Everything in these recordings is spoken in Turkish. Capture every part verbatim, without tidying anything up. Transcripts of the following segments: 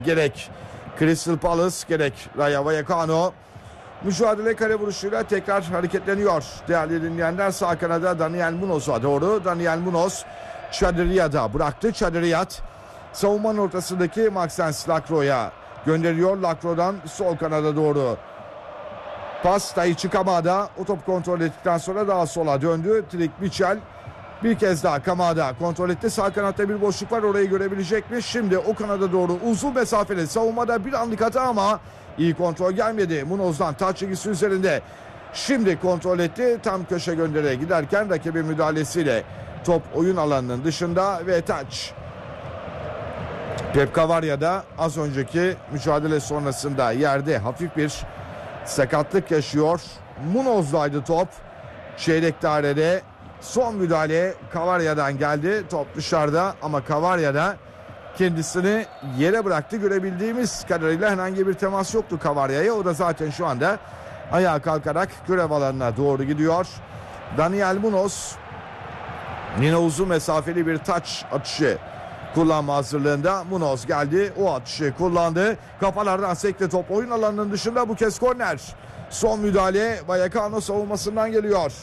Gerek Crystal Palace gerek Rayo Vallecano mücadele kale vuruşuyla tekrar hareketleniyor. Değerli dinleyenler, sağ kanada Daniel Munoz'a doğru. Daniel Munoz Çadıriyat'a bıraktı. Çadıriyat savunmanın ortasındaki Maxence Lacroix'a gönderiyor. Lacroix'dan sol kanada doğru. Pas Daichi Kamada, o top kontrol ettikten sonra daha sola döndü. Trik Mitchell bir kez daha Kamada kontrol etti. Sağ kanatta bir boşluk var, orayı görebilecek mi? Şimdi o kanada doğru uzun mesafeli savunmada bir anlık hata ama iyi kontrol gelmedi. Munoz'dan taç çizgisi üzerinde. Şimdi kontrol etti. Tam köşe gönderiye giderken rakibin müdahalesiyle top oyun alanının dışında ve taç. Pep Cavaria da az önceki mücadele sonrasında yerde hafif bir sakatlık yaşıyor. Munoz'daydı top. Çeyrek dairede son müdahale Cavaria'dan geldi. Top dışarıda ama Cavaria da kendisini yere bıraktı. Görebildiğimiz kadarıyla herhangi bir temas yoktu Cavaria'ya. O da zaten şu anda ayağa kalkarak görev alanına doğru gidiyor. Daniel Munoz yine uzun mesafeli bir taç atışı kullanma hazırlığında. Munoz geldi, o atışı kullandı. Kafalardan sekti top oyun alanının dışında, bu kez korner. Son müdahale Vallecano savunmasından geliyor.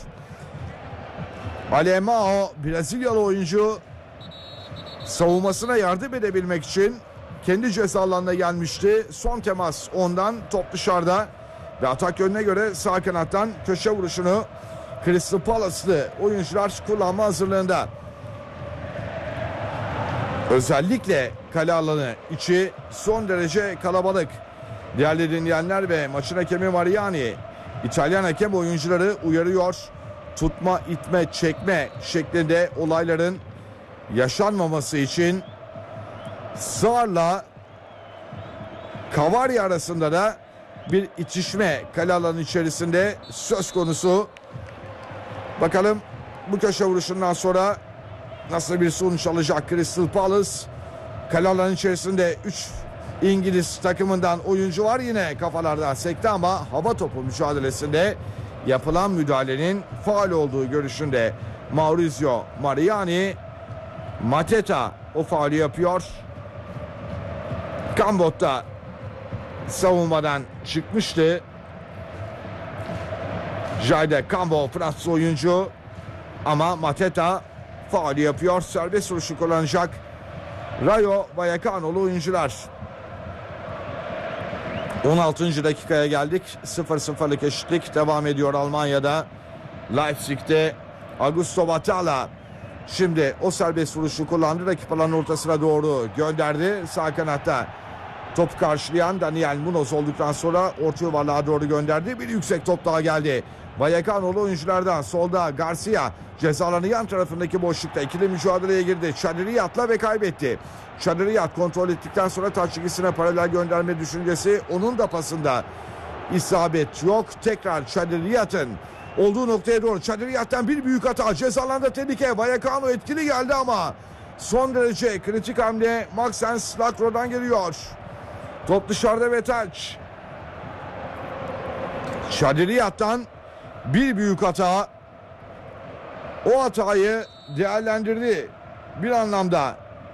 Alemão, Brezilyalı oyuncu, savunmasına yardım edebilmek için kendi ceza alanına gelmişti. Son temas ondan, top dışarıda ve atak yönüne göre sağ kanattan köşe vuruşunu Crystal Palace'lı oyuncular kullanma hazırlığında. Özellikle kale alanı içi son derece kalabalık. Değerli dinleyenler ve maçın hakemi Mariani İtalyan hakem oyuncuları uyarıyor. Tutma, itme, çekme şeklinde olayların yaşanmaması için Sar'la Cavaria arasında da bir itişme kale alanı içerisinde söz konusu. Bakalım bu köşe vuruşundan sonra nasıl bir sonuç alacak Crystal Palace. Kale alanı içerisinde üç İngiliz takımından oyuncu var, yine kafalardan sekti ama hava topu mücadelesinde yapılan müdahalenin faul olduğu görüşünde Maurizio Mariani. Mateta o faulü yapıyor. Kambot da savunmadan çıkmıştı. Jayde Kambo Fransız oyuncu ama Mateta faulü yapıyor. Serbest vuruşu kullanacak Rayo Vallecano'lu oyuncular. on altıncı dakikaya geldik. sıfır sıfırlık eşitlik devam ediyor Almanya'da. Leipzig'te Augusto Batalla şimdi o serbest vuruşu kullandı. Rakip alanın ortasına doğru gönderdi. Sağ kanatta top karşılayan Daniel Munoz olduktan sonra orta yuvarlığa doğru gönderdi. Bir yüksek top daha geldi. Vallecano'lu oyunculardan solda Garcia ceza alanı yan tarafındaki boşlukta ikili mücadeleye girdi. Çadıriyat'la ve kaybetti. Çadıriyat kontrol ettikten sonra taç çizgisine paralel gönderme düşüncesi, onun da pasında isabet yok. Tekrar Çadıriyat'ın olduğu noktaya doğru. Çadıriyat'tan bir büyük hata. Ceza alanında tehlike. Vallecano etkili geldi ama son derece kritik hamle Maxence Lacroix'dan geliyor. Top dışarıda ve taç. Çadıriyat'tan bir büyük hata. O hatayı değerlendirdi bir anlamda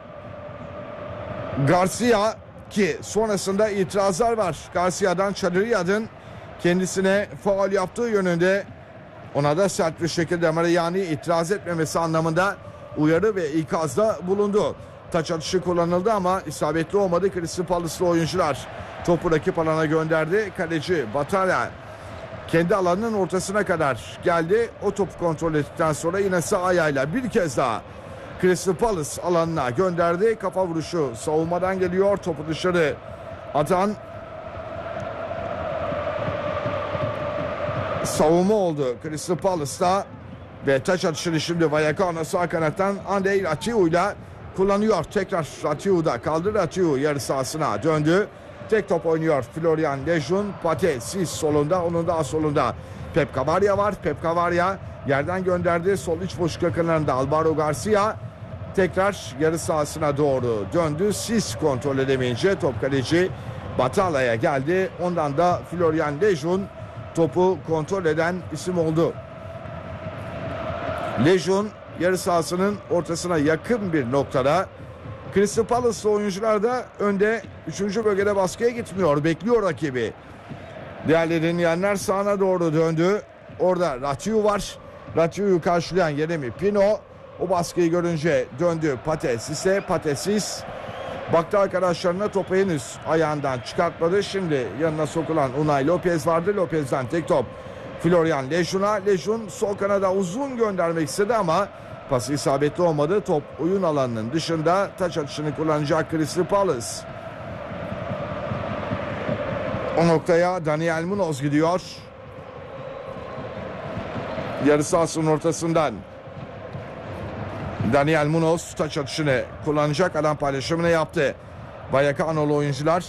Garcia, ki sonrasında itirazlar var. Garcia'dan Çadıriyat'ın kendisine faul yaptığı yönünde, ona da sert bir şekilde Mariani itiraz etmemesi anlamında uyarı ve ikazda bulundu. Taç atışı kullanıldı ama isabetli olmadı. Crystal Palace'lı oyuncular topu rakip alana gönderdi. Kaleci Batalla kendi alanının ortasına kadar geldi. O topu kontrol ettikten sonra yine sağ ayağıyla bir kez daha Crystal Palace alanına gönderdi. Kafa vuruşu savunmadan geliyor. Topu dışarı atan savunma oldu Crystal Palace'da ve taç atışını şimdi Vallecano sağ kanattan Andrei Ratiu ile kullanıyor. Tekrar Ratiu'da kaldı. Ratiu yarı sahasına döndü. Tek top oynuyor Florian Lejeune. Pate Sis solunda, onun daha solunda Pep Cavaria var. Pep Cavaria yerden gönderdi. Sol iç boşluk yakınlarında Alvaro Garcia tekrar yarı sahasına doğru döndü. Sis kontrol edemeyince top kaleci Batalla'ya geldi. Ondan da Florian Lejeune topu kontrol eden isim oldu. Lejeune yarı sahasının ortasına yakın bir noktada Crystal Palace'lı oyuncular da önde üçüncü bölgede baskıya gitmiyor. Bekliyor rakibi. Değerli dinleyenler, sağına doğru döndü. Orada Ratiu var. Ratiu'yu karşılayan Yeremi Pino. O baskıyı görünce döndü Pate Sisse. Pate Sis baktı arkadaşlarına, topu henüz ayağından çıkartmadı. Şimdi yanına sokulan Unai Lopez vardı. Lopez'den tek top Florian Lejun'a. Lejun sol kanada uzun göndermek istedi ama pası isabetli olmadı. Top oyun alanının dışında, taç atışını kullanacak Crystal Palace. O noktaya Daniel Munoz gidiyor. Yarı sahasının ortasından Daniel Munoz taç atışını kullanacak, alan paylaşımını yaptı. Vallecanolu oyuncular.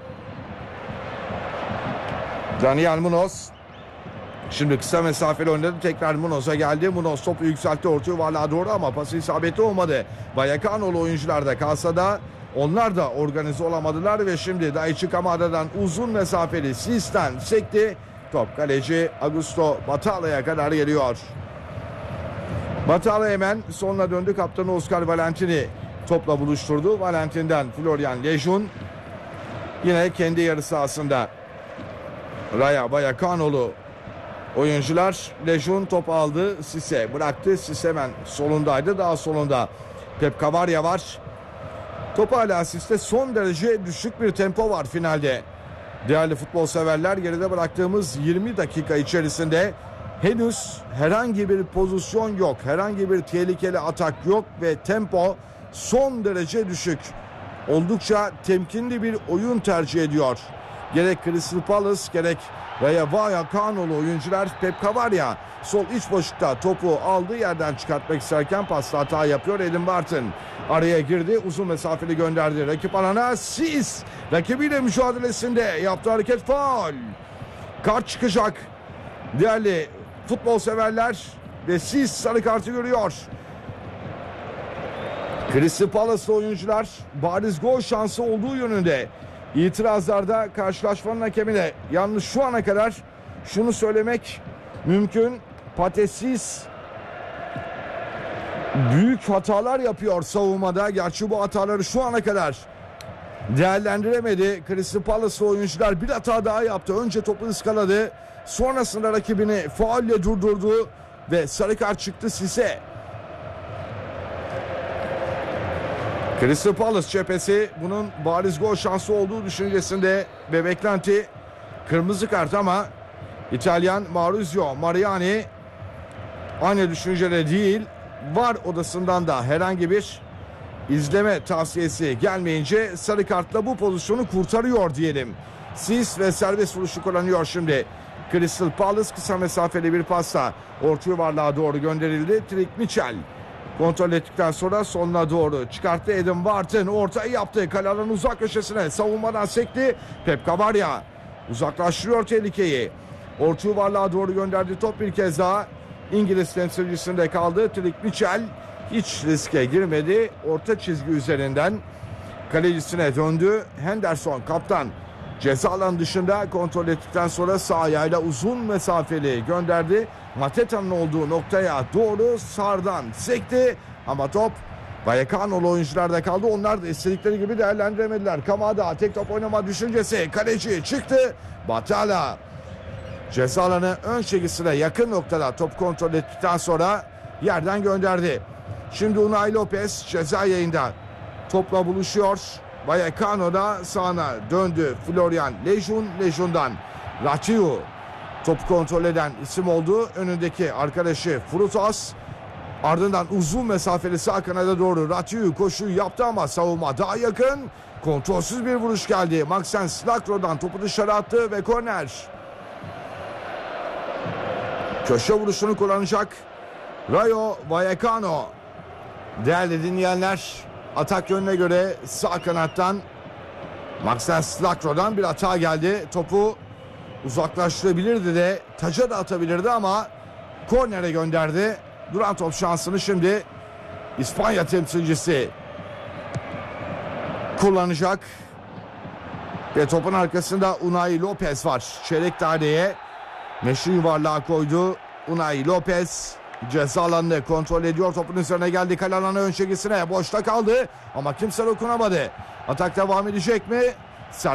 Daniel Munoz şimdi kısa mesafeli oynadı. Tekrar Munoz'a geldi. Munoz topu yükseltti orta yuvarlığa doğru ama pası isabetli olmadı. Vallecanolu oyuncular da kalsa da onlar da organize olamadılar ve şimdi Daichi Kamada'dan uzun mesafeli Sis'ten sekti. Top kaleci Augusto Batala'ya kadar geliyor. Batala hemen sonuna döndü. Kaptanı Oscar Valentini topla buluşturdu. Valentin'den Florian Lejun. Yine kendi yarı sahasında Rayo Vallecanolu oyuncular. Lejun top aldı. Sisse bıraktı. Sisse hemen solundaydı. Daha solunda Pep Cavarya var. Top hala Sisse, son derece düşük bir tempo var finalde. Değerli futbol severler, geride bıraktığımız yirmi dakika içerisinde henüz herhangi bir pozisyon yok. Herhangi bir tehlikeli atak yok ve tempo son derece düşük. Oldukça temkinli bir oyun tercih ediyor. Gerek Crystal Palace gerek Rayo Vallecanolu oyuncular. Pep Cavarya sol iç boşlukta topu aldığı yerden çıkartmak isterken pasta hata yapıyor. Adam Barton araya girdi, uzun mesafeli gönderdi rakip alana. Sis rakibiyle mücadelesinde yaptığı hareket faul. Kart çıkacak değerli futbol severler ve Sis sarı kartı görüyor. Crystal Palace'lı oyuncular bariz gol şansı olduğu yönünde itirazlarda karşılaşmanın hakemine. Yalnız şu ana kadar şunu söylemek mümkün: Pate Sis büyük hatalar yapıyor savunmada. Gerçi bu hataları şu ana kadar değerlendiremedi. Crystal Palace'lı oyuncular bir hata daha yaptı. Önce topu ıskaladı. Sonrasında rakibini faulle durdurdu ve sarı kart çıktı Sisse. Crystal Palace cephesi bunun bariz gol şansı olduğu düşüncesinde ve beklenti kırmızı kart, ama İtalyan Maurizio Mariani aynı düşüncede değil. VAR odasından da herhangi bir izleme tavsiyesi gelmeyince sarı kartla bu pozisyonu kurtarıyor diyelim. Sis ve serbest vuruşu kullanıyor şimdi Crystal Palace. Kısa mesafeli bir pasla orta yuvarlığa doğru gönderildi. Trik Mitchell kontrol ettikten sonra sonuna doğru çıkarttı. Adam Barton ortayı yaptı. Kalenin uzak köşesine savunmadan sekti. Pep Cavarya uzaklaştırıyor tehlikeyi. Orta yuvarlığa doğru gönderdi. Top bir kez daha İngiliz temsilcisinde kaldı. Trik Mitchell hiç riske girmedi. Orta çizgi üzerinden kalecisine döndü. Henderson kaptan ceza alanı dışında kontrol ettikten sonra sağ ayağıyla uzun mesafeli gönderdi. Mateta'nın olduğu noktaya doğru sağdan sekti ama top Vallecanolu oyuncularda kaldı. Onlar da istedikleri gibi değerlendiremediler. Kamada tek top oynama düşüncesi. Kaleci çıktı. Batala ceza alanı ön çizgisine yakın noktada top kontrol ettikten sonra yerden gönderdi. Şimdi Unai Lopez ceza yayında topla buluşuyor. Vallecano'da sağına döndü Florian Lejun. Lejun'dan Ratiu topu kontrol eden isim oldu. Önündeki arkadaşı Frutos. Ardından uzun mesafeli sağ kanada doğru Ratiu koşuyu yaptı ama savunma daha yakın. Kontrolsüz bir vuruş geldi. Maxence Slakro'dan topu dışarı attı ve korner. Köşe vuruşunu kullanacak Rayo Vallecano. Değerli dinleyenler, atak yönüne göre sağ kanattan Maxence Slakro'dan bir hata geldi. Topu uzaklaştırabilirdi de taca da atabilirdi ama kornere gönderdi. Duran top şansını şimdi İspanya temsilcisi kullanacak. Ve topun arkasında Unai Lopez var. Çeyrek daireye meşru yuvarlığa koydu Unai Lopez. Ceza alanını kontrol ediyor. Topun üzerine geldi. Kale alanı ön çizgisine. Boşta kaldı. Ama kimse dokunamadı. Atak devam edecek mi?